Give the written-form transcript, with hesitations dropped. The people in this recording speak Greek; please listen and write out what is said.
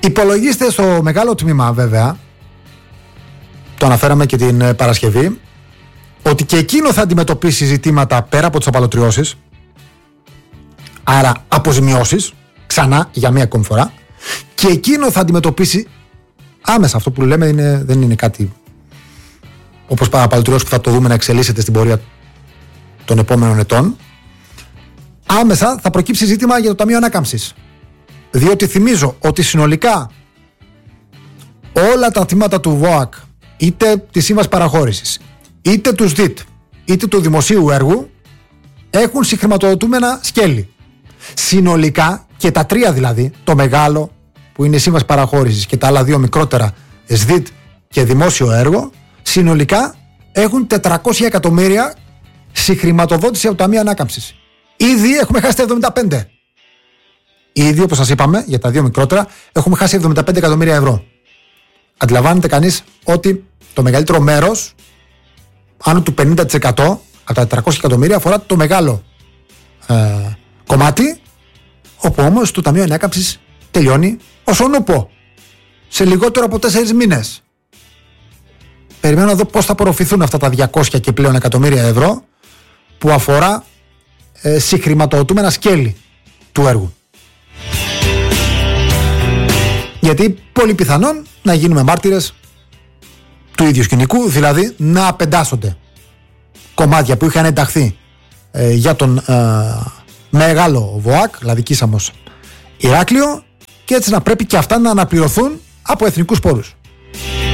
Υπολογίστε στο μεγάλο τμήμα, βέβαια, το αναφέραμε και την Παρασκευή, ότι και εκείνο θα αντιμετωπίσει ζητήματα πέρα από τις απαλωτριώσεις, άρα αποζημιώσεις, ξανά για μία ακόμη φορά, και εκείνο θα αντιμετωπίσει άμεσα. Αυτό που λέμε δεν είναι κάτι όπως απαλωτριώσεις που θα το δούμε να εξελίσσεται στην πορεία των επόμενων ετών. Άμεσα θα προκύψει ζήτημα για το Ταμείο Ανάκαμψης. Διότι θυμίζω ότι συνολικά όλα τα τμήματα του ΒΟΑΚ, είτε τη Σύμβαση Παραχώρησης, είτε του ΣΔΙΤ, είτε του δημοσίου έργου, έχουν συγχρηματοδοτούμενα σκέλη. Συνολικά και τα τρία δηλαδή, το μεγάλο που είναι η Σύμβαση Παραχώρησης και τα άλλα δύο μικρότερα, ΣΔΙΤ και δημόσιο έργο, συνολικά έχουν 400 εκατομμύρια συγχρηματοδότηση από το Ταμείο Ανάκαμψης. Ήδη έχουμε χάσει τα 75. Ήδη, όπως σας είπαμε, για τα δύο μικρότερα, έχουμε χάσει 75 εκατομμύρια ευρώ. Αντιλαμβάνεται κανείς ότι το μεγαλύτερο μέρος, άνω του 50% από τα 400 εκατομμύρια, αφορά το μεγάλο κομμάτι, όπου όμως το Ταμείο Ανάκαμψης τελειώνει ως ονούπο, σε λιγότερο από 4 μήνες. Περιμένω να δω πώς θα απορροφηθούν αυτά τα 200 και πλέον εκατομμύρια ευρώ που αφορά συγχρηματοδοτούμενα σκέλη του έργου. Γιατί πολύ πιθανόν να γίνουμε μάρτυρες του ίδιου σκηνικού, δηλαδή να απεντάσσονται κομμάτια που είχαν ενταχθεί για τον μεγάλο ΒΟΑΚ, δηλαδή Κίσαμος Ηράκλειο, και έτσι να πρέπει και αυτά να αναπληρωθούν από εθνικούς πόρους.